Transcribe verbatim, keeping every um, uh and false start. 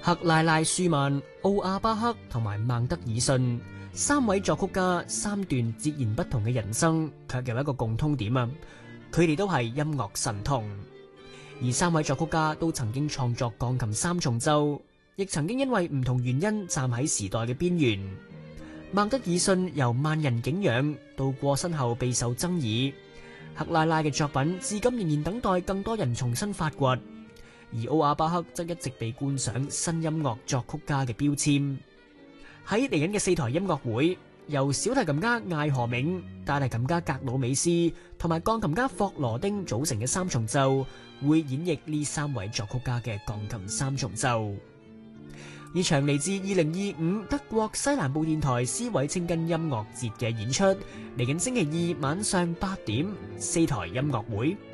克拉拉舒曼、奧亞巴克同埋孟德爾遜三位作曲家，三段截然不同嘅人生，卻有一個共通點啊！佢哋都係音樂神童，而三位作曲家都曾經創作鋼琴三重奏，亦曾經因為唔同原因站喺時代嘅邊緣。孟德爾遜由萬人景仰到過身後備受爭議，克拉拉嘅作品至今仍然等待更多人重新發掘，而奧亞巴克則一直被冠上新音樂作曲家嘅標籤。喺嚟緊嘅四台音樂會，由小提琴家艾荷銘、大提琴家格魯美斯同埋鋼琴家霍羅丁組成嘅三重奏，會演繹呢三位作曲家嘅鋼琴三重奏。呢場嚟自二零二五德國西南部電台斯韋清根音樂節嘅演出，嚟緊星期二晚上八點，四台音樂會。